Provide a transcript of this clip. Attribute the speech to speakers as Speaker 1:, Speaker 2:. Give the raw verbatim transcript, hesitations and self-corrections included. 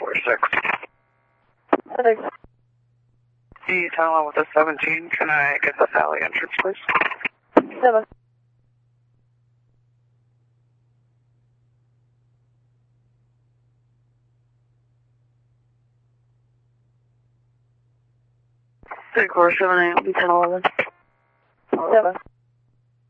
Speaker 1: four six.
Speaker 2: Thanks.
Speaker 1: The tunnel with a seventeen, can I get the alley entrance, please?
Speaker 2: Seven.
Speaker 1: Three quarter seven eight, will be ten eleven.
Speaker 2: Seven.